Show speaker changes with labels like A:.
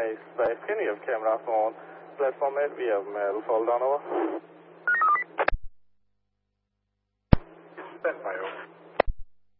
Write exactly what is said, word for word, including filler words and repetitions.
A: nice. Base, can you have camera on platform eight? We have mail fall down over.
B: Stand by, over.